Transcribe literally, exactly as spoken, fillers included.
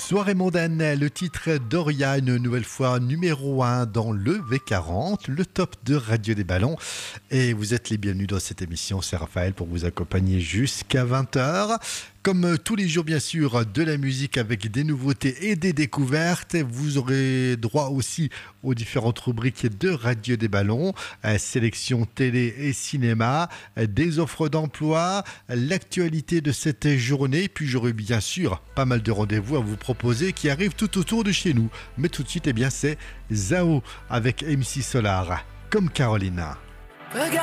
Soirée mondaine, le titre Doria, une nouvelle fois numéro un dans le V quarante, le top de Radio des Ballons. Et vous êtes les bienvenus dans cette émission, c'est Raphaël pour vous accompagner jusqu'à vingt heures. Comme tous les jours, bien sûr, de la musique avec des nouveautés et des découvertes. Vous aurez droit aussi aux différentes rubriques de Radio des Ballons, sélection télé et cinéma, des offres d'emploi, l'actualité de cette journée. Puis j'aurai bien sûr pas mal de rendez-vous à vous proposer qui arrivent tout autour de chez nous. Mais tout de suite, eh bien, c'est Zao avec M C Solar, comme Carolina.